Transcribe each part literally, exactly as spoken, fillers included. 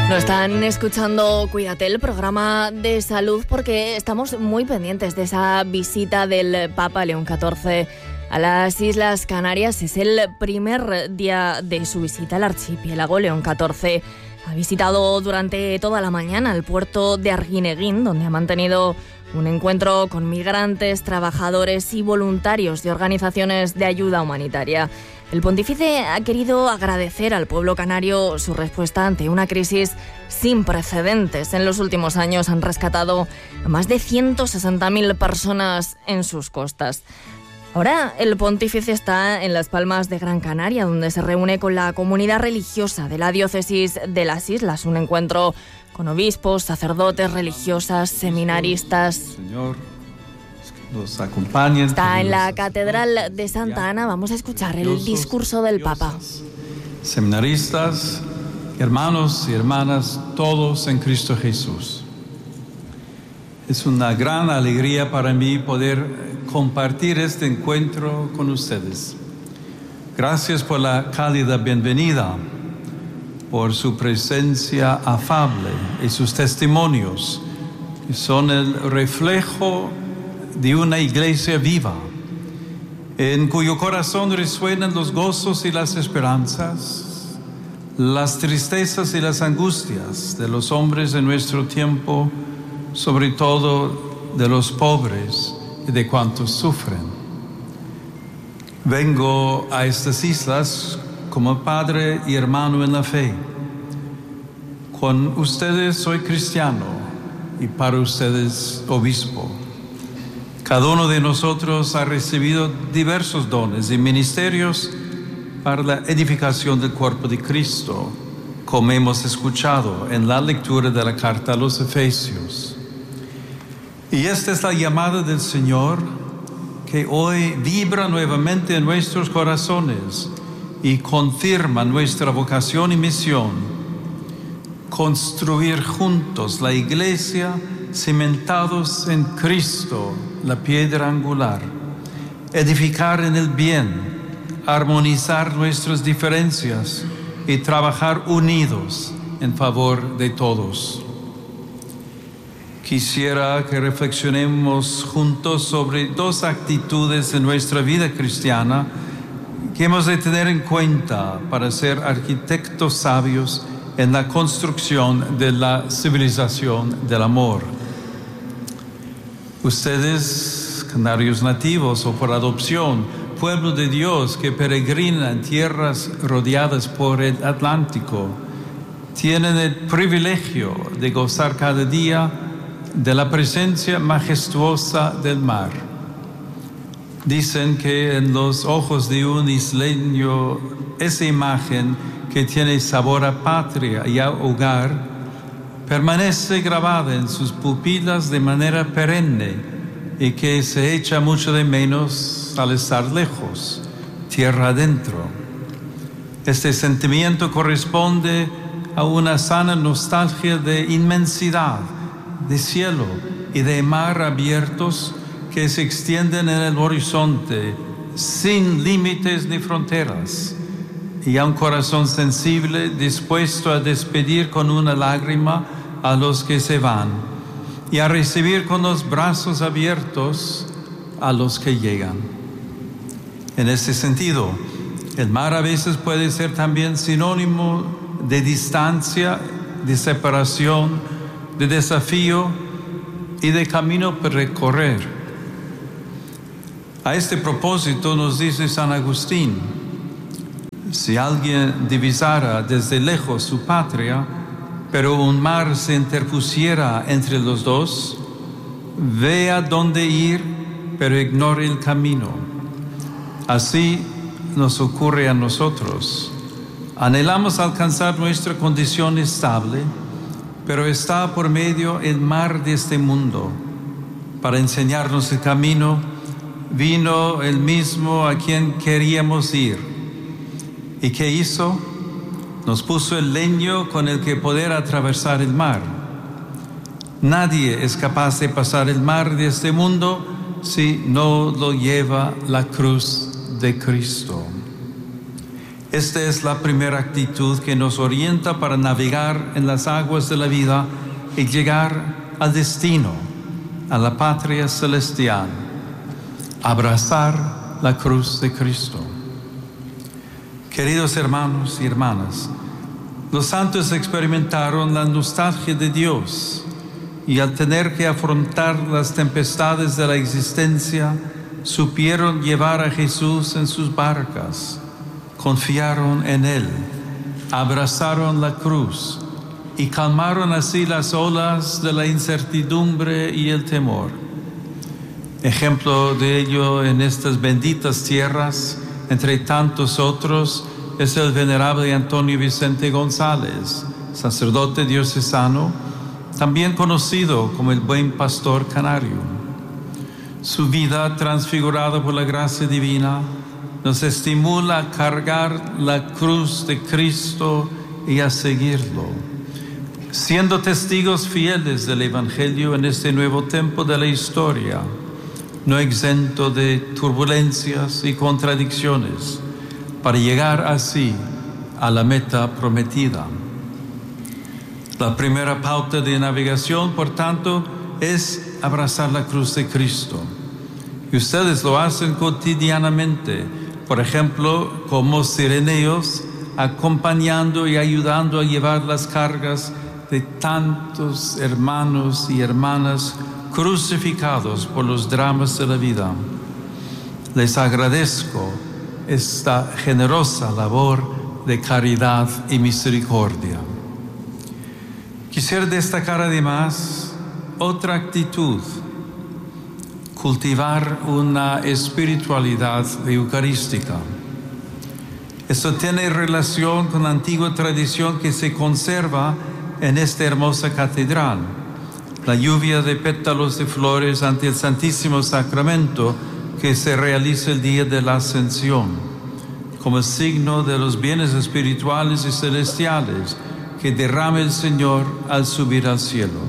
Nos están escuchando Cuídate, el programa de salud, porque estamos muy pendientes de esa visita del Papa León catorce a las Islas Canarias. Es el primer día de su visita al archipiélago. León catorce ha visitado durante toda la mañana el puerto de Arguineguín, donde ha mantenido un encuentro con migrantes, trabajadores y voluntarios de organizaciones de ayuda humanitaria. El pontífice ha querido agradecer al pueblo canario su respuesta ante una crisis sin precedentes. En los últimos años han rescatado a más de ciento sesenta mil personas en sus costas. Ahora el pontífice está en Las Palmas de Gran Canaria, donde se reúne con la comunidad religiosa de la diócesis de las islas. Un encuentro con obispos, sacerdotes, religiosas, seminaristas. Señor, nos acompañen. Está en la Catedral de Santa Ana. Vamos a escuchar el discurso del Papa. Seminaristas, hermanos y hermanas, todos en Cristo Jesús. Es una gran alegría para mí poder compartir este encuentro con ustedes. Gracias por la cálida bienvenida, por su presencia afable y sus testimonios, que son el reflejo de una iglesia viva, en cuyo corazón resuenan los gozos y las esperanzas, las tristezas y las angustias de los hombres de nuestro tiempo, sobre todo de los pobres y de cuantos sufren. Vengo a estas islas como padre y hermano en la fe. Con ustedes soy cristiano y para ustedes obispo. Cada uno de nosotros ha recibido diversos dones y ministerios para la edificación del cuerpo de Cristo, como hemos escuchado en la lectura de la carta a los Efesios. Y esta es la llamada del Señor, que hoy vibra nuevamente en nuestros corazones y confirma nuestra vocación y misión: construir juntos la iglesia, cimentados en Cristo, la piedra angular, edificar en el bien, armonizar nuestras diferencias y trabajar unidos en favor de todos. Quisiera que reflexionemos juntos sobre dos actitudes en nuestra vida cristiana que hemos de tener en cuenta para ser arquitectos sabios en la construcción de la civilización del amor. Ustedes, canarios nativos o por adopción, pueblo de Dios que peregrina en tierras rodeadas por el Atlántico, tienen el privilegio de gozar cada día de la presencia majestuosa del mar. Dicen que en los ojos de un isleño esa imagen que tiene sabor a patria y a hogar permanece grabada en sus pupilas de manera perenne y que se echa mucho de menos al estar lejos, tierra adentro. Este sentimiento corresponde a una sana nostalgia de inmensidad, de cielo y de mar abiertos que se extienden en el horizonte sin límites ni fronteras, y a un corazón sensible dispuesto a despedir con una lágrima a los que se van y a recibir con los brazos abiertos a los que llegan. En ese sentido, el mar a veces puede ser también sinónimo de distancia, de separación, de desafío y de camino por recorrer. A este propósito nos dice San Agustín: si alguien divisara desde lejos su patria, pero un mar se interpusiera entre los dos, vea dónde ir, pero ignore el camino. Así nos ocurre a nosotros. Anhelamos alcanzar nuestra condición estable, pero está por medio el mar de este mundo. Para enseñarnos el camino, vino el mismo a quien queríamos ir. ¿Y qué hizo? Nos puso el leño con el que poder atravesar el mar. Nadie es capaz de pasar el mar de este mundo si no lo lleva la cruz de Cristo. Esta es la primera actitud que nos orienta para navegar en las aguas de la vida y llegar al destino, a la patria celestial, abrazar la cruz de Cristo. Queridos hermanos y hermanas, los santos experimentaron la nostalgia de Dios y al tener que afrontar las tempestades de la existencia, supieron llevar a Jesús en sus barcas, confiaron en Él, abrazaron la cruz y calmaron así las olas de la incertidumbre y el temor. Ejemplo de ello en estas benditas tierras, entre tantos otros, es el venerable Antonio Vicente González, sacerdote diocesano, también conocido como el buen pastor canario. Su vida, transfigurada por la gracia divina, nos estimula a cargar la cruz de Cristo y a seguirlo, siendo testigos fieles del Evangelio en este nuevo tiempo de la historia, no exento de turbulencias y contradicciones, para llegar así a la meta prometida. La primera pauta de navegación, por tanto, es abrazar la cruz de Cristo. Y ustedes lo hacen cotidianamente, por ejemplo, como sireneos, acompañando y ayudando a llevar las cargas de tantos hermanos y hermanas crucificados por los dramas de la vida. Les agradezco esta generosa labor de caridad y misericordia. Quisiera destacar además otra actitud: cultivar una espiritualidad eucarística. Esto tiene relación con la antigua tradición que se conserva en esta hermosa catedral. La lluvia de pétalos de flores ante el Santísimo Sacramento que se realiza el día de la Ascensión, como signo de los bienes espirituales y celestiales que derrama el Señor al subir al cielo.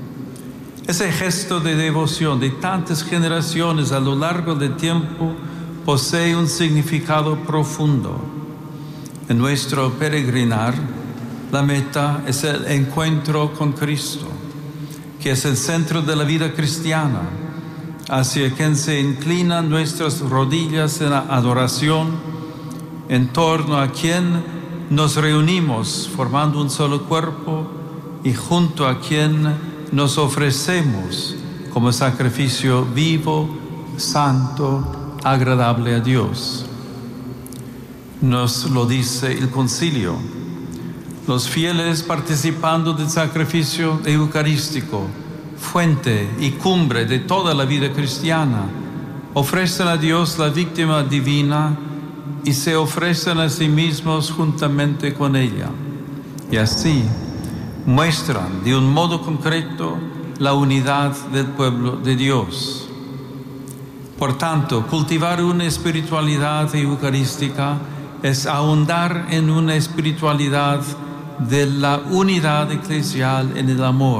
Ese gesto de devoción de tantas generaciones a lo largo del tiempo posee un significado profundo. En nuestro peregrinar, la meta es el encuentro con Cristo, que es el centro de la vida cristiana, hacia quien se inclinan nuestras rodillas en la adoración, en torno a quien nos reunimos formando un solo cuerpo y junto a quien nos ofrecemos como sacrificio vivo, santo, agradable a Dios. Nos lo dice el concilio. Los fieles participando del sacrificio eucarístico, fuente y cumbre de toda la vida cristiana, ofrecen a Dios la víctima divina y se ofrecen a sí mismos juntamente con ella. Y así muestran de un modo concreto la unidad del pueblo de Dios. Por tanto, cultivar una espiritualidad eucarística es ahondar en una espiritualidad de la unidad eclesial en el amor.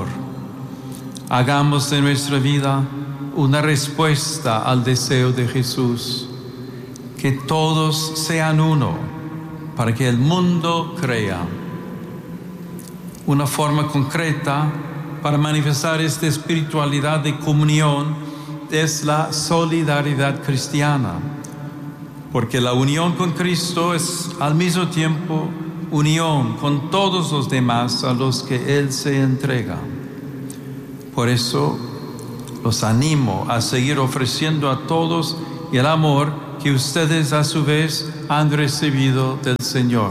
Hagamos de nuestra vida una respuesta al deseo de Jesús, que todos sean uno, para que el mundo crea. Una forma concreta para manifestar esta espiritualidad de comunión es la solidaridad cristiana, porque la unión con Cristo es al mismo tiempo unión con todos los demás a los que Él se entrega. Por eso los animo a seguir ofreciendo a todos el amor que ustedes a su vez han recibido del Señor.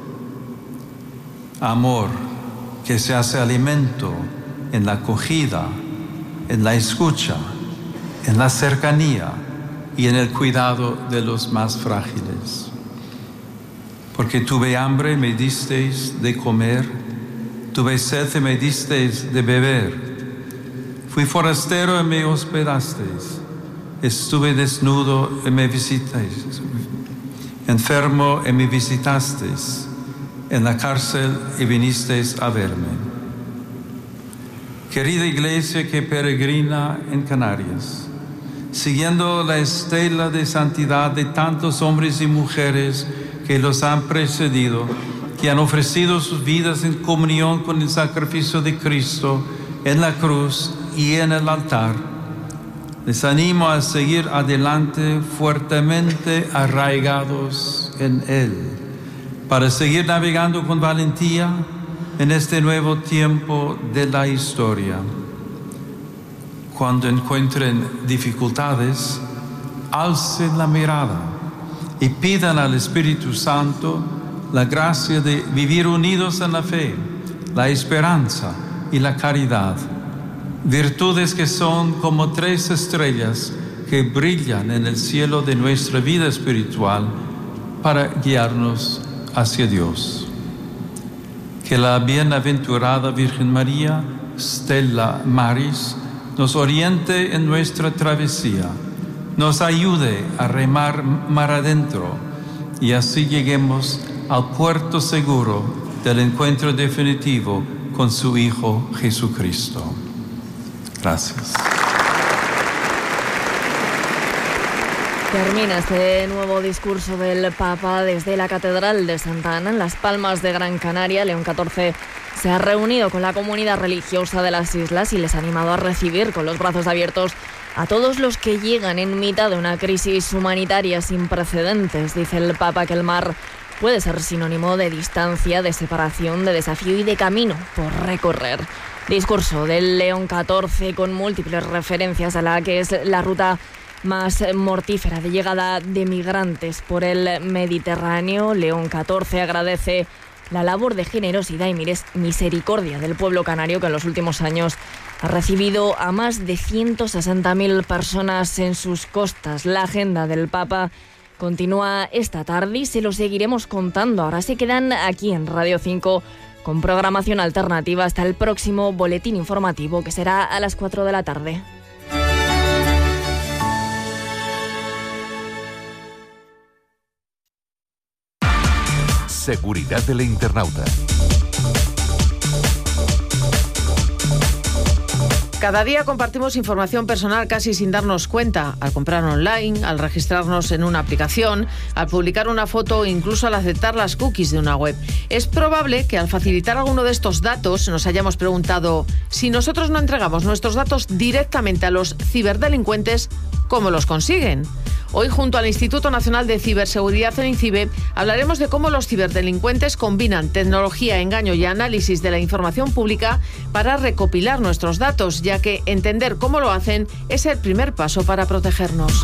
Amor que se hace alimento en la acogida, en la escucha, en la cercanía y en el cuidado de los más frágiles. Porque tuve hambre, me disteis de comer, tuve sed y me disteis de beber. Fui forastero y me hospedasteis, estuve desnudo y me visitáis, enfermo y me visitasteis, en la cárcel y vinisteis a verme. Querida iglesia que peregrina en Canarias, siguiendo la estela de santidad de tantos hombres y mujeres que los han precedido, que han ofrecido sus vidas en comunión con el sacrificio de Cristo en la cruz y en el altar. Les animo a seguir adelante fuertemente arraigados en Él, para seguir navegando con valentía en este nuevo tiempo de la historia. Cuando encuentren dificultades, alcen la mirada y pidan al Espíritu Santo la gracia de vivir unidos en la fe, la esperanza y la caridad, virtudes que son como tres estrellas que brillan en el cielo de nuestra vida espiritual para guiarnos hacia Dios. Que la bienaventurada Virgen María, Stella Maris, nos oriente en nuestra travesía, nos ayude a remar mar adentro y así lleguemos al puerto seguro del encuentro definitivo con su Hijo Jesucristo. Gracias. Termina este nuevo discurso del Papa desde la Catedral de Santa Ana, en Las Palmas de Gran Canaria. León catorce se ha reunido con la comunidad religiosa de las islas y les ha animado a recibir con los brazos abiertos a todos los que llegan en mitad de una crisis humanitaria sin precedentes. Dice el Papa que el mar puede ser sinónimo de distancia, de separación, de desafío y de camino por recorrer. Discurso del León catorce con múltiples referencias a la que es la ruta más mortífera de llegada de migrantes por el Mediterráneo. León catorce agradece la labor de generosidad y misericordia del pueblo canario, que en los últimos años ha recibido a más de ciento sesenta mil personas en sus costas. La agenda del Papa continúa esta tarde y se lo seguiremos contando. Ahora se quedan aquí en Radio cinco con programación alternativa hasta el próximo boletín informativo, que será a las cuatro de la tarde. Seguridad del internauta. Cada día compartimos información personal casi sin darnos cuenta, al comprar online, al registrarnos en una aplicación, al publicar una foto o incluso al aceptar las cookies de una web. Es probable que al facilitar alguno de estos datos nos hayamos preguntado, si nosotros no entregamos nuestros datos directamente a los ciberdelincuentes, ¿cómo los consiguen? Hoy, junto al Instituto Nacional de Ciberseguridad, el INCIBE, hablaremos de cómo los ciberdelincuentes combinan tecnología, engaño y análisis de la información pública para recopilar nuestros datos, ya que entender cómo lo hacen es el primer paso para protegernos.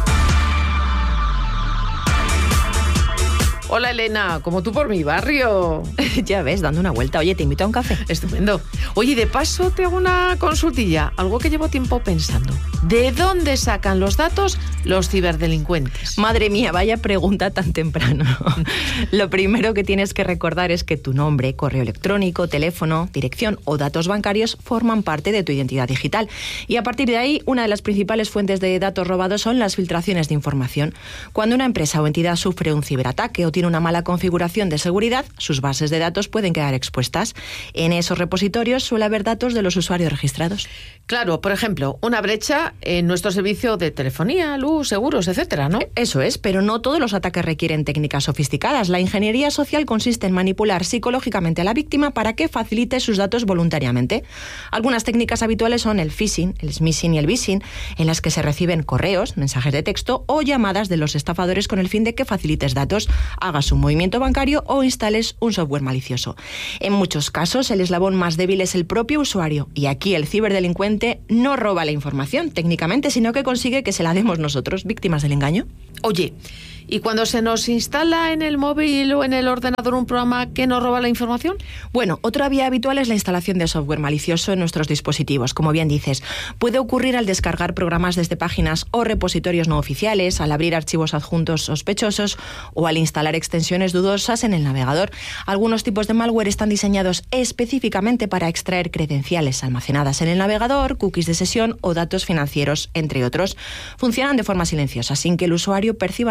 Hola Elena, como tú por mi barrio. Ya ves, dando una vuelta. Oye, te invito a un café. Estupendo. Oye, de paso te hago una consultilla, algo que llevo tiempo pensando. ¿De dónde sacan los datos los ciberdelincuentes? Madre mía, vaya pregunta tan temprano. Lo primero que tienes que recordar es que tu nombre, correo electrónico, teléfono, dirección o datos bancarios forman parte de tu identidad digital. Y a partir de ahí, una de las principales fuentes de datos robados son las filtraciones de información. Cuando una empresa o entidad sufre un ciberataque o tiene una mala configuración de seguridad, sus bases de datos pueden quedar expuestas. En esos repositorios suele haber datos de los usuarios registrados. Claro, por ejemplo, una brecha en nuestro servicio de telefonía, luz, seguros, etcétera, ¿no? Eso es, pero no todos los ataques requieren técnicas sofisticadas. La ingeniería social consiste en manipular psicológicamente a la víctima para que facilite sus datos voluntariamente. Algunas técnicas habituales son el phishing, el smishing y el vishing, en las que se reciben correos, mensajes de texto o llamadas de los estafadores con el fin de que facilites datos, hagas un movimiento bancario o instales un software malicioso. En muchos casos, el eslabón más débil es el propio usuario, y aquí el ciberdelincuente no roba la información técnicamente, sino que consigue que se la demos nosotros, víctimas del engaño. Oye, ¿y cuando se nos instala en el móvil o en el ordenador un programa que nos roba la información? Bueno, otra vía habitual es la instalación de software malicioso en nuestros dispositivos. Como bien dices, puede ocurrir al descargar programas desde páginas o repositorios no oficiales, al abrir archivos adjuntos sospechosos o al instalar extensiones dudosas en el navegador. Algunos tipos de malware están diseñados específicamente para extraer credenciales almacenadas en el navegador, cookies de sesión o datos financieros, entre otros. Funcionan de forma silenciosa, sin que el usuario perciba nada extraño.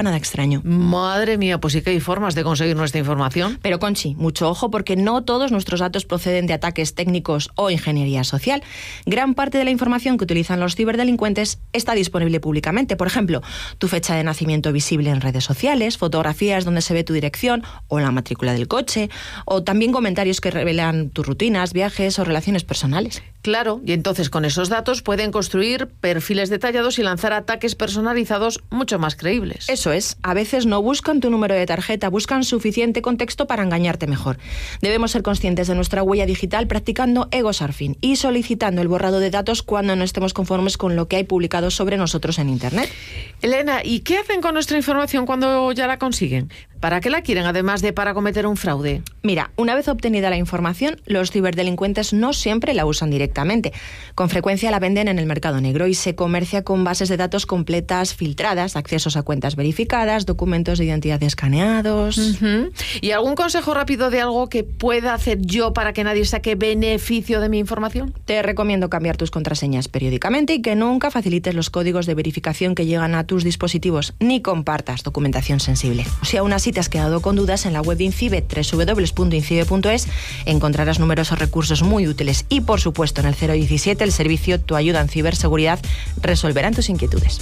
año. Madre mía, pues sí que hay formas de conseguir nuestra información. Pero Conchi, mucho ojo porque no todos nuestros datos proceden de ataques técnicos o ingeniería social. Gran parte de la información que utilizan los ciberdelincuentes está disponible públicamente. Por ejemplo, tu fecha de nacimiento visible en redes sociales, fotografías donde se ve tu dirección o la matrícula del coche, o también comentarios que revelan tus rutinas, viajes o relaciones personales. Claro, y entonces con esos datos pueden construir perfiles detallados y lanzar ataques personalizados mucho más creíbles. Eso es, a veces no buscan tu número de tarjeta, buscan suficiente contexto para engañarte mejor. Debemos ser conscientes de nuestra huella digital practicando ego surfing y solicitando el borrado de datos cuando no estemos conformes con lo que hay publicado sobre nosotros en Internet. Elena, ¿y qué hacen con nuestra información cuando ya la consiguen? ¿Para qué la quieren, además de para cometer un fraude? Mira, una vez obtenida la información, los ciberdelincuentes no siempre la usan directamente. Con frecuencia la venden en el mercado negro y se comercia con bases de datos completas, filtradas, accesos a cuentas verificadas, documentos de identidad escaneados. Uh-huh. ¿Y algún consejo rápido de algo que pueda hacer yo para que nadie saque beneficio de mi información? Te recomiendo cambiar tus contraseñas periódicamente y que nunca facilites los códigos de verificación que llegan a tus dispositivos, ni compartas documentación sensible. Si aún así te has quedado con dudas, en la web de INCIBE, doble u doble u doble u punto incibe punto es, encontrarás numerosos recursos muy útiles y, por supuesto, en el cero diecisiete, el servicio Tu Ayuda en Ciberseguridad resolverán tus inquietudes.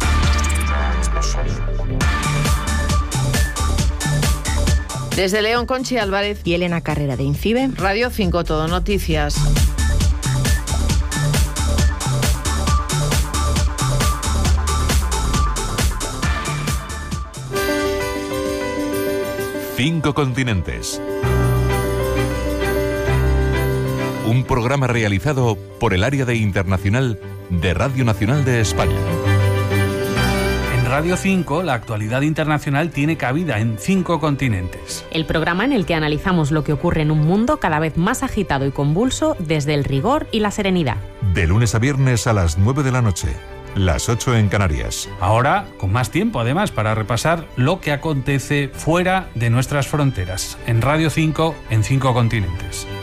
Desde León, Conchi Álvarez y Elena Carrera de INCIBE, Radio cinco Todo Noticias. Cinco continentes. Un programa realizado por el área de internacional de Radio Nacional de España. En Radio cinco, la actualidad internacional tiene cabida en cinco continentes. El programa en el que analizamos lo que ocurre en un mundo cada vez más agitado y convulso desde el rigor y la serenidad. De lunes a viernes a las nueve de la noche. Las ocho en Canarias. Ahora, con más tiempo además, para repasar lo que acontece fuera de nuestras fronteras. En Radio cinco, en cinco continentes.